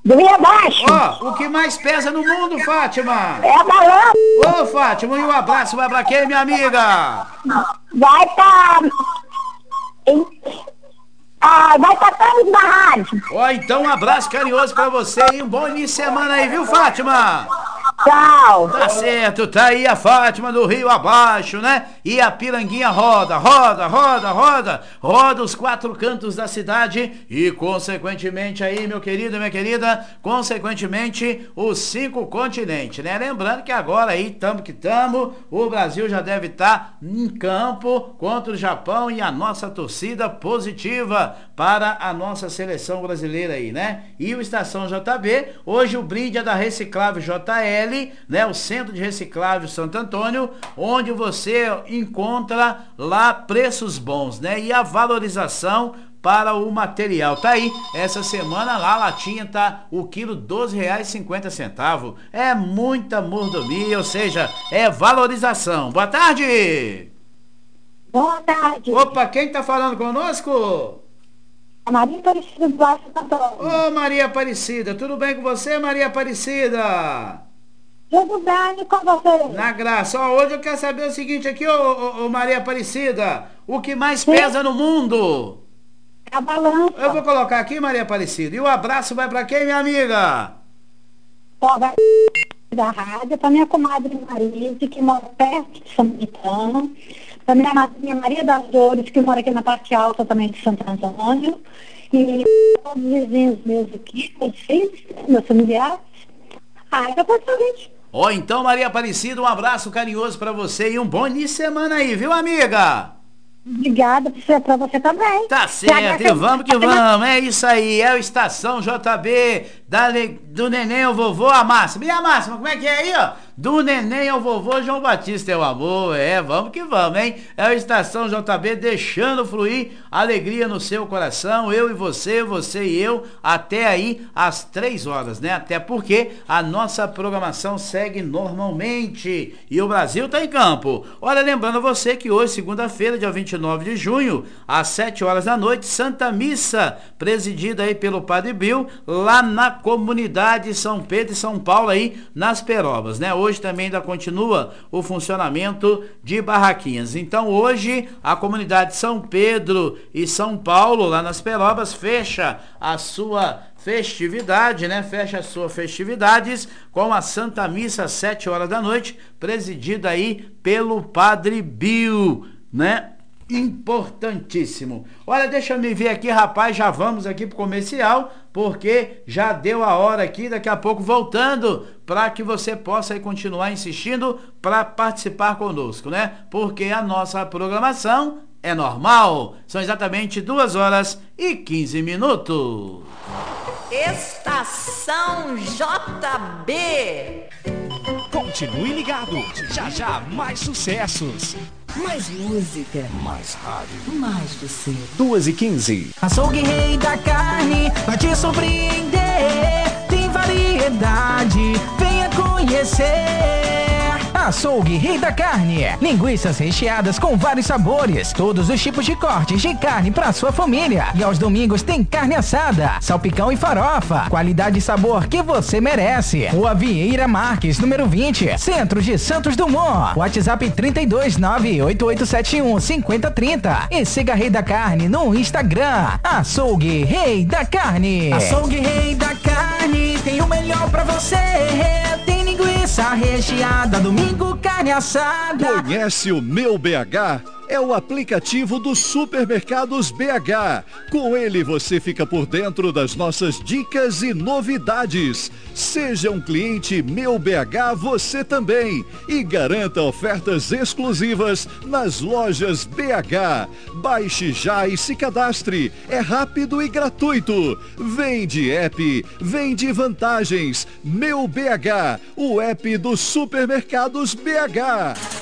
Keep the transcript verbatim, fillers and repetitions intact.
Do Rio Abaixo. Ó, o que mais pesa no mundo, Fátima? É a balança. Ô, Fátima, e um abraço vai pra quem, minha amiga? Vai pra... Ah, vai pra todos da rádio. Ó, então um abraço carinhoso pra você e um bom início de semana aí, viu, Fátima? Tchau. Tá certo, tá aí a Fátima do Rio Abaixo, né? E a Piranguinha roda, roda, roda, roda, roda os quatro cantos da cidade e, consequentemente aí, meu querido, minha querida, consequentemente, os cinco continentes, né? Lembrando que agora aí, tamo que tamo, o Brasil já deve estar em campo contra o Japão e a nossa torcida positiva para a nossa seleção brasileira aí, né? E o Estação J B, hoje o brinde é da Reciclável J L, né, o Centro de Reciclável Santo Antônio, onde você encontra lá preços bons, né, e a valorização para o material. Tá aí, essa semana lá a latinha tá o quilo doze reais e cinquenta centavos. É muita mordomia, ou seja, é valorização. Boa tarde! Boa tarde. Opa, quem tá falando conosco? A Maria Aparecida do Baixo Antônio. Ô, Maria Aparecida, tudo bem com você, Maria Aparecida? Tudo bem com você? Na graça. Ó, hoje eu quero saber o seguinte aqui, ô, ô, ô Maria Aparecida. O que mais pesa no mundo? A balança. Eu vou colocar aqui, Maria Aparecida. E o abraço vai pra quem, minha amiga? Ó, vai da rádio, pra minha comadre Marise, que mora perto de São Caetano. Pra minha madrinha Maria das Dores, que mora aqui na parte alta também de Santo Antônio. E todos os vizinhos meus aqui, meus filhos, meus familiares. Ah, é pra gente. Ó, então, Maria Aparecida, um abraço carinhoso pra você e um bom início de semana aí, viu, amiga? Obrigada pra você, pra você também. Tá certo, e vamos que vamos, é isso aí, é o Estação J B, da, do neném ao vovô, a Máxima. E a Máxima, como é que é aí, ó? Do neném ao vovô João Batista é o amor, é, vamos que vamos, hein? É o Estação J B deixando fluir alegria no seu coração, eu e você, você e eu, até aí às três horas, né? Até porque a nossa programação segue normalmente e o Brasil tá em campo. Olha, lembrando a você que hoje, segunda-feira, dia vinte e nove de junho, às sete horas da noite, Santa Missa, presidida aí pelo Padre Bill, lá na comunidade São Pedro e São Paulo aí, nas Perobas, né? Hoje também ainda continua o funcionamento de barraquinhas. Então hoje a comunidade São Pedro e São Paulo, lá nas Perobas, fecha a sua festividade, né? Fecha as suas festividades com a Santa Missa às sete horas da noite, presidida aí pelo Padre Bill, né? Importantíssimo. Olha, deixa eu me ver aqui, rapaz, já vamos aqui pro comercial, porque já deu a hora aqui, daqui a pouco voltando, para que você possa aí continuar insistindo para participar conosco, né? Porque a nossa programação é normal. São exatamente duas horas e quinze minutos. Estação J B. Continue ligado, já já mais sucessos. Mais música, Mais rádio. mais você. Duas e quinze. Açougue Rei da Carne vai te surpreender. Tem variedade, venha conhecer. Açougue Rei da Carne. Linguiças recheadas com vários sabores. Todos os tipos de cortes de carne para sua família. E aos domingos tem carne assada, salpicão e farofa. Qualidade e sabor que você merece. Rua Vieira Marques, número vinte, Centro de Santos Dumont. WhatsApp trinta e dois, nove oito oito sete um, cinco zero três zero. E siga Rei da Carne no Instagram. Açougue Rei da Carne. Açougue Rei da Carne tem o melhor pra você. Tem linguiça recheada, domingo carne assada. Conhece o Meu B H? É o aplicativo dos supermercados B H. Com ele você fica por dentro das nossas dicas e novidades. Seja um cliente Meu B H você também e garanta ofertas exclusivas nas lojas B H. Baixe já e se cadastre. É rápido e gratuito. Vem de app, vem de vantagens. Meu B H, o app dos supermercados B H.